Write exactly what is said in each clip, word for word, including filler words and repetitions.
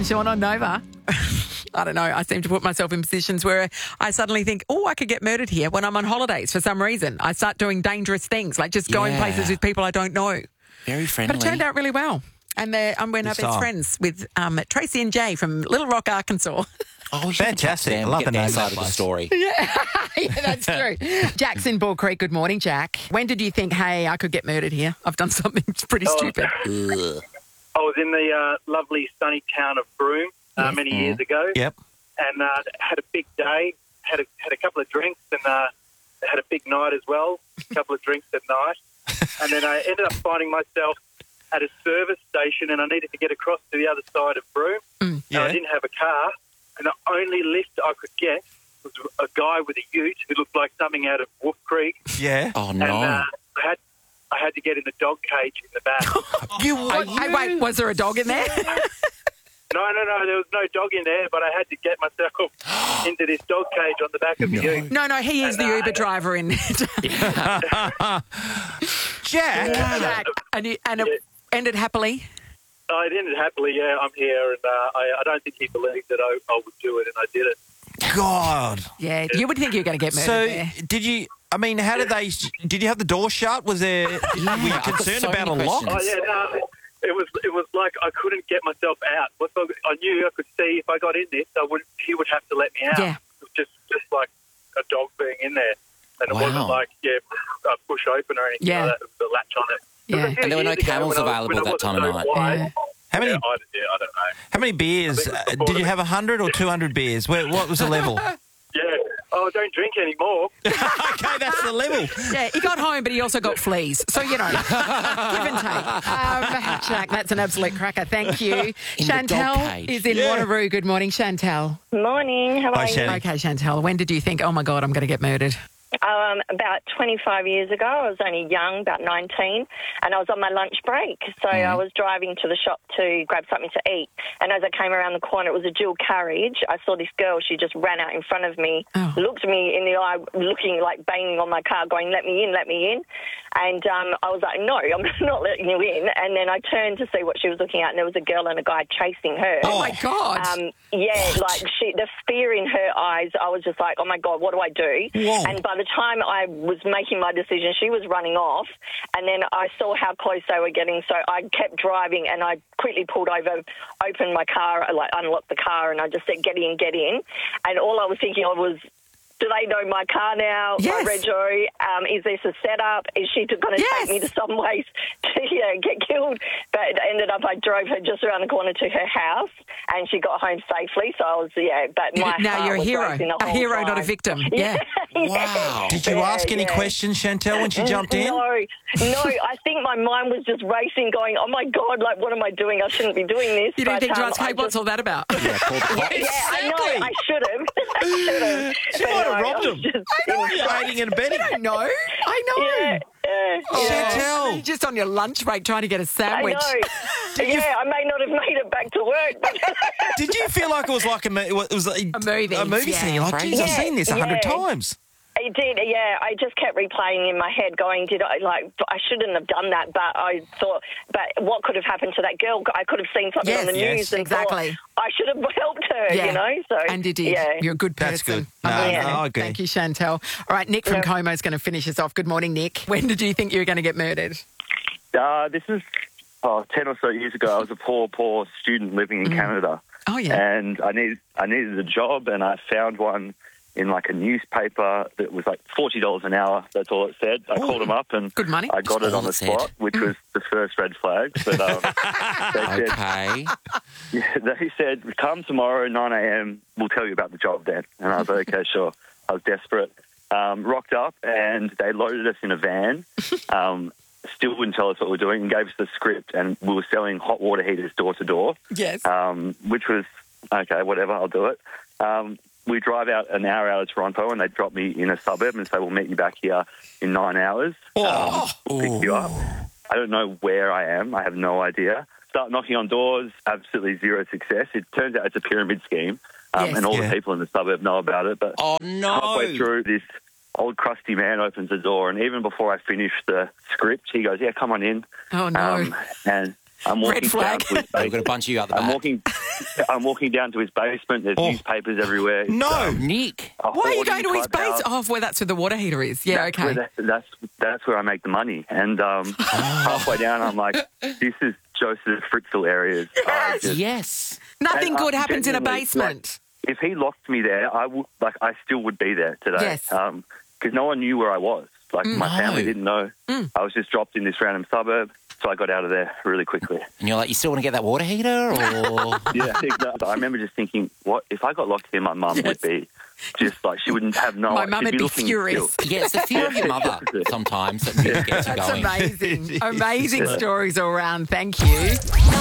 Sean on Nova. I don't know. I seem to put myself in positions where I suddenly think, oh, I could get murdered here when I'm on holidays for some reason. I start doing dangerous things, like just going Yeah. places with people I don't know. Very friendly. But it turned out really well. And they're, um, we're now Good best style. friends with um, Tracy and Jay from Little Rock, Arkansas. Oh, we should Fantastic. chat to them, I love get the their name of side that of the place. story. Yeah, that's true. Jack's in Bull Creek. Good morning, Jack. When did you think, hey, I could get murdered here? I've done something pretty Oh, stupid. Ugh. I was in the uh, lovely sunny town of Broome uh, Yes. many years ago, Yep. and uh, had a big day. Had a had a couple of drinks and uh, had a big night as well. A couple of drinks at night, and then I ended up finding myself at a service station, and I needed to get across to the other side of Broome. And Yeah. I didn't have a car, and the only lift I could get was a guy with a ute who looked like something out of Wolf Creek, Yeah. Oh, and no. uh, I had I had to get in the dog cage in the back. You What- hey, wait, was there a dog in there? No, no, no, there was no dog in there, but I had to get myself into this dog cage on the back of the ute. no, no, he is the Uber driver in Jack. Jack. And, you, and it ended happily. I ended happily, yeah, I'm here, and uh, I, I don't think he believed that I, I would do it, and I did it. God. Yeah, you would think you were going to get murdered So, there. did you? I mean, how did they? Did you have the door shut? Was there? were you I've got concerned so about a many lock? Oh, questions. yeah, no, it was it was like I couldn't get myself out. Once I, I knew I could see if I got in this, I would he would have to let me out. Yeah. It was just, just like a dog being in there. And it Wow. wasn't like, yeah, a push open or anything Yeah. like that. It was a latch on it. It was Yeah. a few And there were no years ago camels when I was- available when at I that time of wasn't night. so wide. Yeah. How many? Yeah, I, yeah, I don't know. How many beers? I think it was Uh, before did you that. have a hundred or two hundred beers? Where, what was the level? Yeah. Oh, I don't drink anymore. Okay, that's the level. Yeah, he got home, but he also got fleas. So, you know, give and take. Um, Jack, that's an absolute cracker. Thank you. In the dog Chantel cage. is in Yeah. Wanneroo. Good morning, Chantel. Morning, how Hi, are you? Shannon. Okay, Chantel, when did you think, oh, my God, I'm going to get murdered? Um, about twenty-five years ago, I was only young, about nineteen, and I was on my lunch break. So I was driving to the shop to grab something to eat. And as I came around the corner, it was a dual carriage. I saw this girl. She just ran out in front of me, Oh. looked me in the eye, looking like banging on my car, going, let me in, let me in. And um, I was like, no, I'm not letting you in. And then I turned to see what she was looking at, and there was a girl and a guy chasing her. Oh, my God. Um, yeah, like she, the fear in her eyes, I was just like, oh, my God, what do I do? Whoa. And by the time I was making my decision, she was running off, and then I saw how close they were getting, so I kept driving, and I quickly pulled over, opened my car, like unlocked the car, and I just said, get in, get in. And all I was thinking of was, do they know my car now, Yes. my rego? Um, is this a setup? Is she going to Yes. take me to some place to you know, get killed? But it ended up I drove her just around the corner to her house, and she got home safely. So I was, yeah, but my now heart you're a was hero. racing the A whole hero, time. not a victim. Yeah. Wow. Did you Yeah, ask any yeah. questions, Chantel, when she jumped in? No, no. I think my mind was just racing, going, "Oh my God! Like, what am I doing? I shouldn't be doing this." You didn't But, think to um, ask, I hey, what's just- all that about? Yeah, called the cops. Yeah, I know. I should have. I should have. She might have robbed him. I Aiding and abetting. I know. I know. Yeah, yeah, Oh, yeah. Chantel. You're just on your lunch break trying to get a I sandwich. know. Yeah, I may not have made it back to work, but Did you feel like it was like a, mo- it was like A movie, A movie yeah. scene. You're like, geez, I've Yeah, seen this a hundred yeah. times. it did. Yeah, I just kept replaying in my head, going, "Did I like? I shouldn't have done that." But I thought, but what could have happened to that girl? I could have seen something Yes, on the yes, news and exactly. thought, I should have helped her. Yeah. You know, so And you did. Yeah. You're a good person. That's good. I No, love no, that. I agree. Thank you, Chantel. All right, Nick from Yeah. Como is going to finish us off. Good morning, Nick. When did you think you were going to get murdered? Uh, this is oh, ten or so years ago. I was a poor, poor student living in Canada, Oh, yeah. and I needed I needed a job, and I found one in like a newspaper that was like forty dollars an hour. That's all it said. I called them up, and Good money. I got That's it all on the it said. spot, which was the first red flag. But um, they said, Okay. yeah, they said, come tomorrow nine a.m. We'll tell you about the job then. And I was like, okay, sure. I was desperate. Um, rocked up, and they loaded us in a van. Um, still wouldn't tell us what we were doing, and gave us the script, and we were selling hot water heaters door to door. Yes. Um, which was, okay, whatever, I'll do it. Um, we drive out an hour out of Toronto, and they drop me in a suburb and say, we'll meet you back here in nine hours. Um, we'll pick you up. I don't know where I am. I have no idea. Start knocking on doors, absolutely zero success. It turns out it's a pyramid scheme, um, Yes. and all Yeah. the people in the suburb know about it. But Oh, no. halfway through, this old crusty man opens the door, and even before I finish the script, he goes, yeah, come on in. Oh, no. Um, and I'm Red walking flag. down to his We've got a bunch of you out the I'm back. walking, I'm walking down to his basement. There's Oh. newspapers everywhere. It's, No. um, Nick. a Why are you hoarding going to his base? clubhouse. Oh, where that's where the water heater is. Yeah, that's okay. Where that, that's that's where I make the money. And um, halfway down, I'm like, this is Joseph Fritzl areas. I just- Yes. Nothing and, uh, good happens in a genuinely, basement. If he locked me there, I would like I still would be there today. Yes. Um, because no one knew where I was. Like my No. family didn't know. Mm. I was just dropped in this random suburb, so I got out of there really quickly. And you're like, you still want to get that water heater? Or Yeah, exactly. I remember just thinking, what if I got locked here? My mum Yes. would be just like she wouldn't have no. My mum she'd would be looking furious. still. yeah, it's the fear of your mother sometimes that really gets you That's going. amazing. Amazing stories all round. Thank you.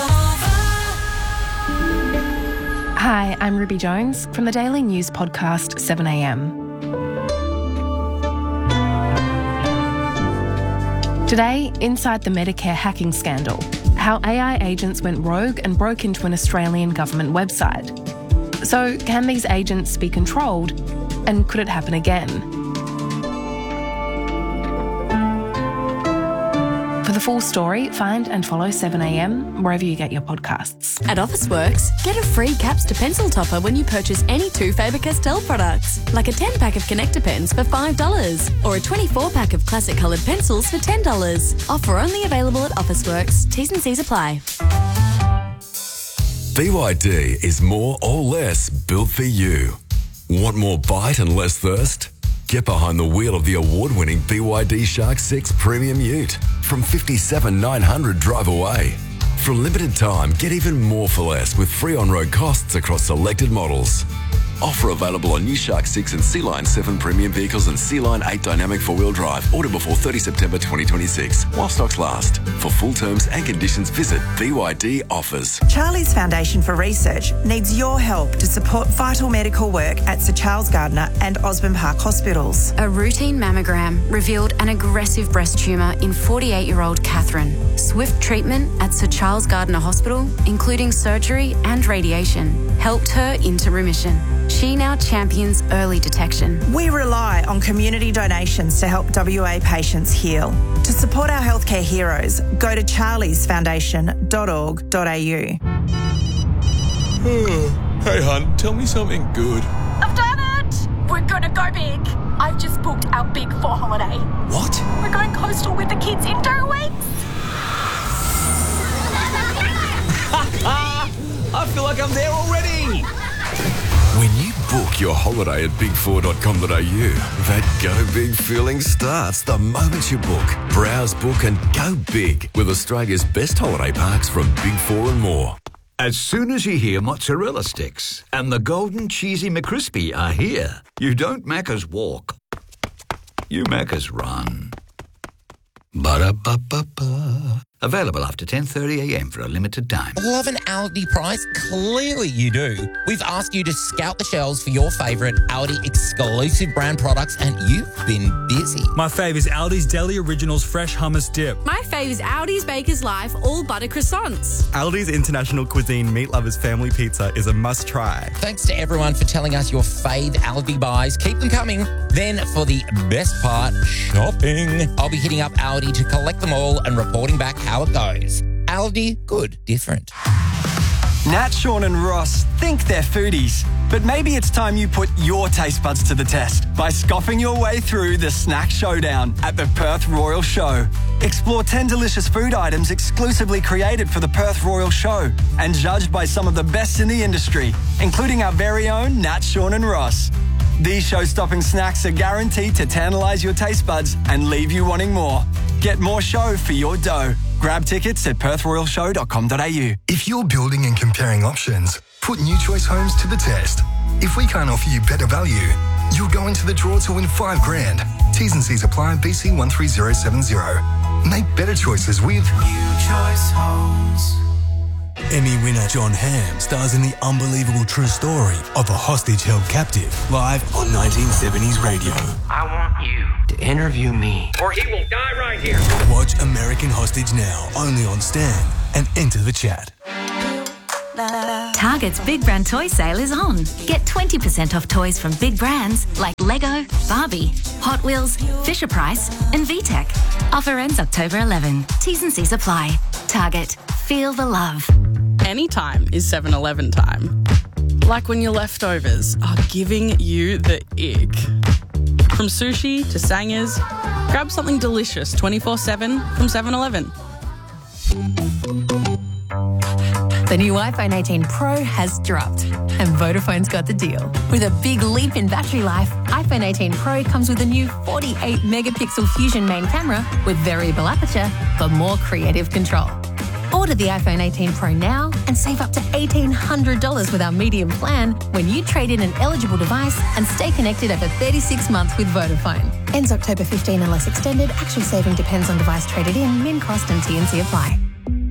Hi, I'm Ruby Jones from the daily news podcast seven a m. Today, inside the Medicare hacking scandal, how A I agents went rogue and broke into an Australian government website. So, can these agents be controlled, and could it happen again? For the full story, find and follow seven a m wherever you get your podcasts. At Officeworks, get a free caps to pencil topper when you purchase any two Faber-Castell products, like a ten pack of connector pens for five dollars or a twenty-four pack of classic coloured pencils for ten dollars. Offer only available at Officeworks. T's and C's apply. B Y D is more or less built for you. Want more bite and less thirst? Get behind the wheel of the award-winning B Y D Shark six Premium Ute from fifty-seven thousand nine hundred drive away. For a limited time, get even more for less with free on-road costs across selected models. Offer available on new Shark six and Sea Line seven premium vehicles and Sea Line eight dynamic four-wheel drive. Order before thirtieth September twenty twenty-six while stocks last. For full terms and conditions, visit B Y D Offers. Charlie's Foundation for Research needs your help to support vital medical work at Sir Charles Gardner and Osborne Park hospitals. A routine mammogram revealed an aggressive breast tumour in forty-eight-year-old Catherine. Swift treatment at Sir Charles Gardner Hospital, including surgery and radiation, helped her into remission. She now champions early detection. We rely on community donations to help W A patients heal. To support our healthcare heroes, go to charlies foundation dot org dot a u. Hey, hun, tell me something good. I've done it! We're gonna go big. I've just booked our big four holiday. What? We're going coastal with the kids in two weeks. I feel like I'm there already. When you book your holiday at big four dot com dot a u, that go big feeling starts the moment you book. Browse, book and go big with Australia's best holiday parks from Big Four and more. As soon as you hear mozzarella sticks and the golden cheesy McCrispy are here, you don't Macca's walk. You Macca's run. Ba-da-ba-ba-ba. Available after ten thirty a m for a limited time. Love an Aldi price? Clearly you do. We've asked you to scout the shelves for your favourite Aldi exclusive brand products and you've been busy. My fave is Aldi's Deli Originals Fresh Hummus Dip. My fave is Aldi's Baker's Life All Butter Croissants. Aldi's International Cuisine Meat Lovers Family Pizza is a must-try. Thanks to everyone for telling us your fave Aldi buys. Keep them coming. Then for the best part, shopping. I'll be hitting up Aldi to collect them all and reporting back how it goes. Aldi, good, different. Nat, Sean and Ross think they're foodies, but maybe it's time you put your taste buds to the test by scoffing your way through the Snack Showdown at the Perth Royal Show. Explore ten delicious food items exclusively created for the Perth Royal Show and judged by some of the best in the industry, including our very own Nat, Sean and Ross. These show-stopping snacks are guaranteed to tantalise your taste buds and leave you wanting more. Get more show for your dough. Grab tickets at perth royal show dot com dot a u. If you're building and comparing options, put New Choice Homes to the test. If we can't offer you better value, you'll go into the draw to win five grand. T's and C's apply. B C one three zero seven zero. Make better choices with New Choice Homes. Emmy winner John Hamm stars in the unbelievable true story of a hostage held captive, live on nineteen seventies radio. I want you to interview me, or he will die right here. Watch American Hostage now, only on Stan, and enter the chat. Target's Big Brand Toy Sale is on. Get twenty percent off toys from big brands like Lego, Barbie, Hot Wheels, Fisher-Price and V TEC. Offer ends October eleventh. T's and C's apply. Target. Feel the love. Anytime is seven eleven time. Like when your leftovers are giving you the ick. From sushi to sangers, grab something delicious twenty-four seven from seven eleven. The new iPhone eighteen Pro has dropped, and Vodafone's got the deal. With a big leap in battery life, iPhone eighteen Pro comes with a new forty-eight megapixel Fusion main camera with variable aperture for more creative control. Order the iPhone eighteen Pro now and save up to eighteen hundred dollars with our medium plan when you trade in an eligible device and stay connected over thirty-six months with Vodafone. Ends October fifteenth unless extended. Actual saving depends on device traded in, min cost and T N C apply.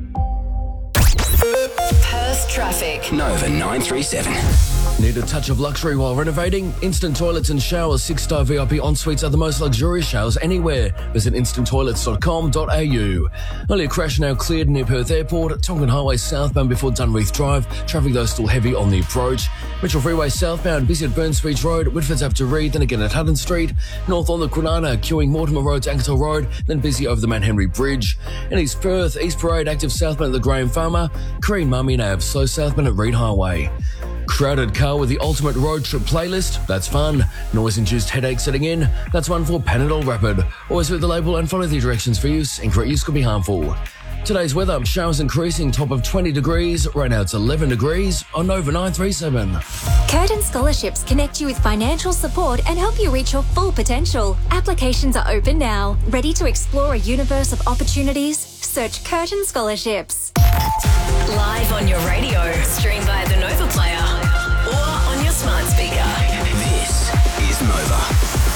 Perth traffic. Nova nine three seven. Need a touch of luxury while renovating? Instant Toilets and Showers six-star V I P en-suites are the most luxurious showers anywhere. Visit instant toilets dot com dot a u. Only a crash now cleared near Perth Airport. Tongan Highway southbound before Dunreath Drive. Traffic though still heavy on the approach. Mitchell Freeway southbound, busy at Burns Beach Road. Whitford's up to Reed, then again at Hutton Street. North on the Kwinana, queuing Mortimer Road to Ankersall Road, then busy over the Mount Henry Bridge. In East Perth, East Parade active southbound at the Graham Farmer. Green Mummy and Ave, slow southbound at Reed Highway. Crowded car with the ultimate road trip playlist? That's fun. Noise-induced headache setting in? That's one for Panadol Rapid. Always read the label and follow the directions for use. Incorrect use could be harmful. Today's weather, showers increasing, top of twenty degrees. Right now it's eleven degrees on Nova nine three seven. Curtin Scholarships connect you with financial support and help you reach your full potential. Applications are open now. Ready to explore a universe of opportunities? Search Curtin Scholarships. Live on your radio, stream via the Nova Player or on your smart speaker. This is Nova.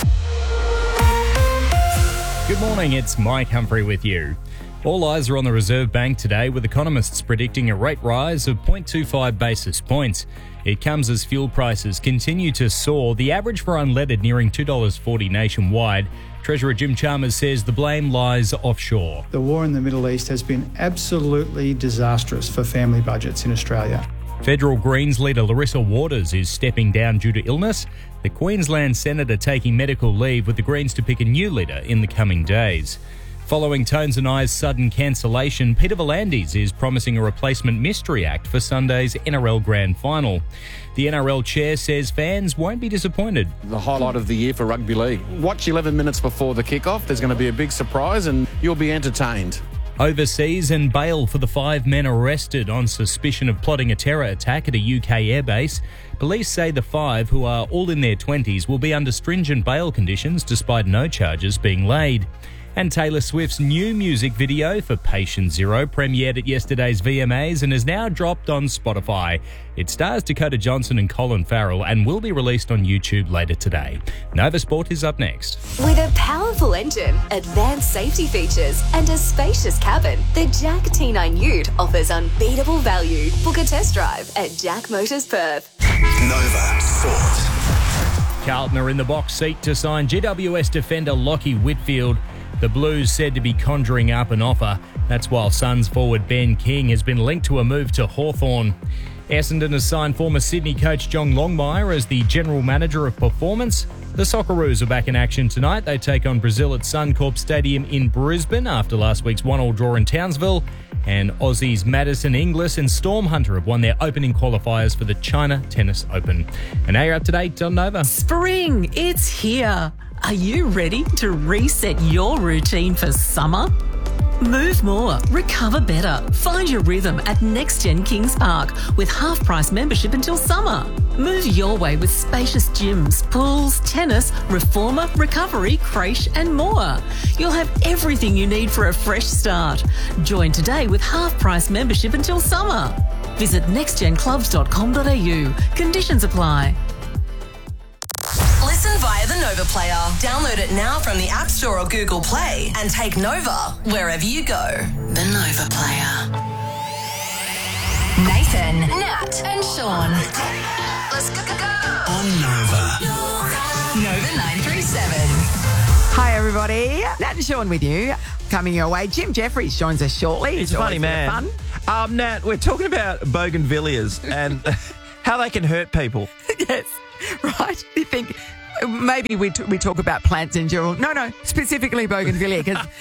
Good morning, it's Mike Humphrey with you. All eyes are on the Reserve Bank today, with economists predicting a rate rise of zero point two five basis points. It comes as fuel prices continue to soar, the average for unleaded nearing two dollars forty nationwide. Treasurer Jim Chalmers says the blame lies offshore. The war in the Middle East has been absolutely disastrous for family budgets in Australia. Federal Greens leader Larissa Waters is stepping down due to illness. The Queensland Senator taking medical leave, with the Greens to pick a new leader in the coming days. Following Tones and I's sudden cancellation, Peter V'landys is promising a replacement mystery act for Sunday's N R L Grand Final. The N R L chair says fans won't be disappointed. The highlight of the year for rugby league. Watch eleven minutes before the kickoff. There's going to be a big surprise and you'll be entertained. Overseas, and bail for the five men arrested on suspicion of plotting a terror attack at a U K airbase. Police say the five, who are all in their twenties, will be under stringent bail conditions despite no charges being laid. And Taylor Swift's new music video for Patient Zero premiered at yesterday's V M As and is now dropped on Spotify. It stars Dakota Johnson and Colin Farrell and will be released on YouTube later today. Nova Sport is up next. With a powerful engine, advanced safety features, and a spacious cabin, the Jack T nine Ute offers unbeatable value. Book a test drive at Jack Motors Perth. Nova Sport. Carlton are in the box seat to sign G W S defender Lockie Whitfield. The Blues said to be conjuring up an offer. That's while Suns forward Ben King has been linked to a move to Hawthorn. Essendon has signed former Sydney coach John Longmire as the general manager of performance. The Socceroos are back in action tonight. They take on Brazil at Suncorp Stadium in Brisbane after last week's one-all draw in Townsville. And Aussies Madison Inglis and Storm Hunter have won their opening qualifiers for the China Tennis Open. And now you're up to date on Nova. Spring, it's here. Are you ready to reset your routine for summer? Move more, recover better. Find your rhythm at NextGen Kings Park with half-price membership until summer. Move your way with spacious gyms, pools, tennis, reformer, recovery, creche and more. You'll have everything you need for a fresh start. Join today with half-price membership until summer. Visit next gen clubs dot com dot a u. Conditions apply. Listen via the Nova Player. Download it now from the App Store or Google Play and take Nova wherever you go. The Nova Player. Nathan, Nat and Sean. Let's go, go, go. On Nova. Nova nine three seven. Hi, everybody. Nat and Sean with you. Coming your way. Jim Jeffries joins us shortly. He's a funny man. Fun. Um, Nat, we're talking about bougainvilleas and how they can hurt people. Yes, right. You think maybe we t- we talk about plants in general. No, no, specifically bougainvillea because